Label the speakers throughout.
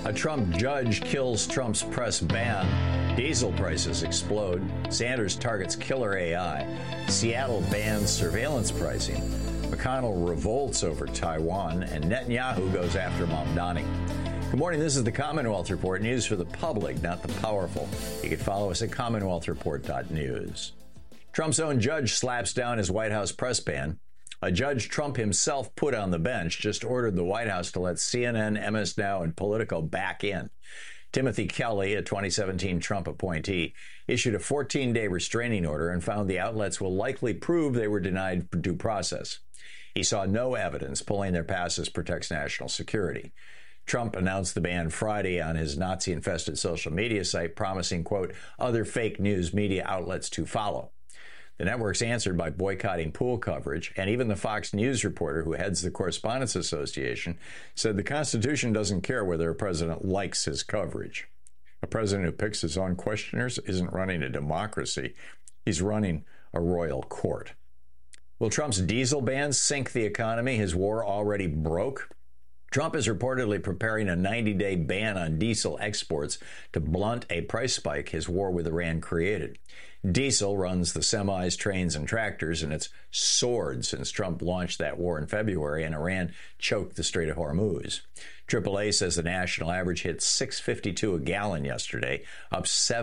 Speaker 1: A Trump judge kills Trump's press ban. Diesel prices explode. Sanders targets killer AI. Seattle bans surveillance pricing. McConnell revolts over Taiwan. And Netanyahu goes after Mamdani. Good morning. This is the Commonwealth Report, news for the public, not the powerful. You can follow us at CommonwealthReport.news. Trump's own judge slaps down his White House press ban. A judge Trump himself put on the bench just ordered the White House to let CNN, MS Now, and Politico back in. Timothy Kelly, a 2017 Trump appointee, issued a 14-day restraining order and found the outlets will likely prove they were denied due process. He saw no evidence pulling their passes protects national security. Trump announced the ban Friday on his Nazi-infested social media site, promising, quote, other fake news media outlets to follow. The networks answered by boycotting pool coverage, and even the Fox News reporter who heads the Correspondents Association said the Constitution doesn't care whether a president likes his coverage. A president who picks his own questioners isn't running a democracy. He's running a royal court. Will Trump's diesel ban sink the economy his war already broke? Trump is reportedly preparing a 90-day ban on diesel exports to blunt a price spike his war with Iran created. Diesel runs the semis, trains, and tractors, and it's soared since Trump launched that war in February and Iran choked the Strait of Hormuz. AAA says the national average hit $6.52 a gallon yesterday, up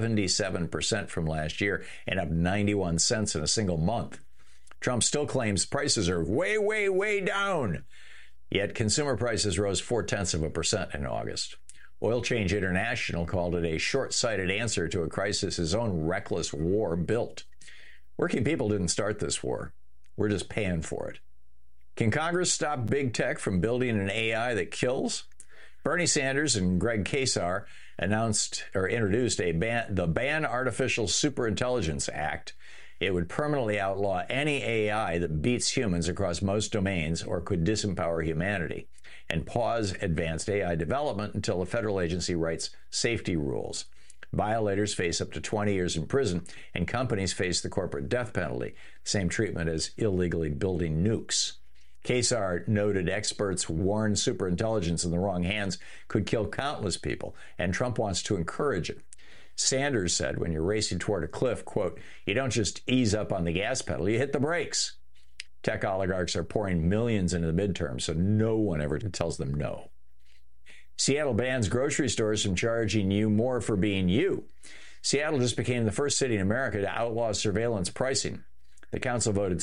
Speaker 1: 77% from last year and up 91 cents in a single month. Trump still claims prices are way, way, way down. Yet consumer prices rose 0.4% in August. Oil Change International called it a short-sighted answer to a crisis his own reckless war built. Working people didn't start this war. We're just paying for it. Can Congress stop big tech from building an AI that kills? Bernie Sanders and Greg Casar introduced the Ban Artificial Superintelligence Act. It would permanently outlaw any AI that beats humans across most domains or could disempower humanity, and pause advanced AI development until the federal agency writes safety rules. Violators face up to 20 years in prison, and companies face the corporate death penalty, same treatment as illegally building nukes. Casar noted experts warn superintelligence in the wrong hands could kill countless people, and Trump wants to encourage it. Sanders said when you're racing toward a cliff, quote, you don't just ease up on the gas pedal, you hit the brakes. Tech oligarchs are pouring millions into the midterms, so no one ever tells them no. Seattle bans grocery stores from charging you more for being you. Seattle just became the first city in America to outlaw surveillance pricing. The council voted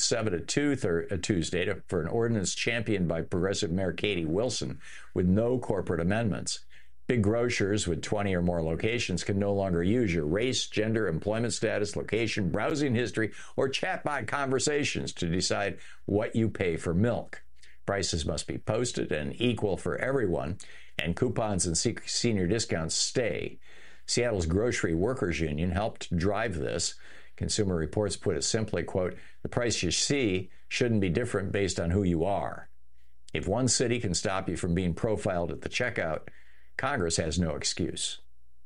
Speaker 1: 7-2 Tuesday for an ordinance championed by progressive Mayor Katie Wilson with no corporate amendments. Big grocers with 20 or more locations can no longer use your race, gender, employment status, location, browsing history, or chatbot conversations to decide what you pay for milk. Prices must be posted and equal for everyone, and coupons and senior discounts stay. Seattle's Grocery Workers Union helped drive this. Consumer Reports put it simply, quote, the price you see shouldn't be different based on who you are. If one city can stop you from being profiled at the checkout, Congress has no excuse.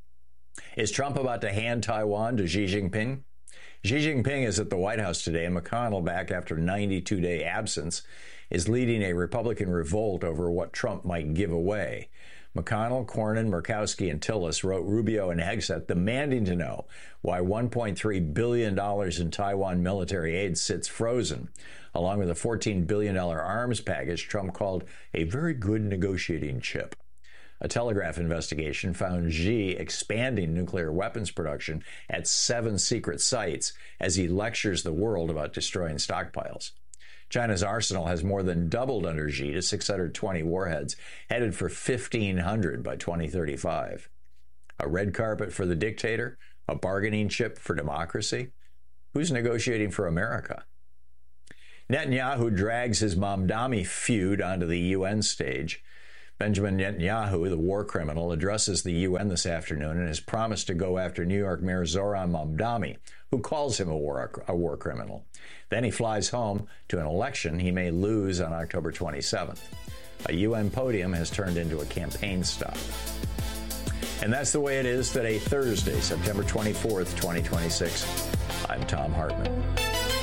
Speaker 1: Is Trump about to hand Taiwan to Xi Jinping? Xi Jinping is at the White House today, and McConnell, back after a 92-day absence, is leading a Republican revolt over what Trump might give away. McConnell, Cornyn, Murkowski, and Tillis wrote Rubio and Hegseth demanding to know why $1.3 billion in Taiwan military aid sits frozen, along with a $14 billion arms package Trump called a very good negotiating chip. A Telegraph investigation found Xi expanding nuclear weapons production at 7 secret sites as he lectures the world about destroying stockpiles. China's arsenal has more than doubled under Xi to 620 warheads, headed for 1,500 by 2035. A red carpet for the dictator? A bargaining chip for democracy? Who's negotiating for America? Netanyahu drags his Mamdani feud onto the UN stage. Benjamin Netanyahu, the war criminal, addresses the UN this afternoon and has promised to go after New York Mayor Zohran Mamdani, who calls him a war criminal. Then he flies home to an election he may lose on October 27th. A UN podium has turned into a campaign stop. And that's the way it is today, Thursday, September 24th, 2026. I'm Thom Hartmann.